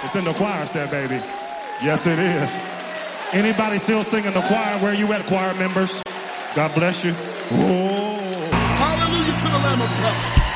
It's in the choir set, baby. Yes, it is. Anybody still singing the choir? Where you at, choir members? God bless you. Oh. Hallelujah to the Lamb of God.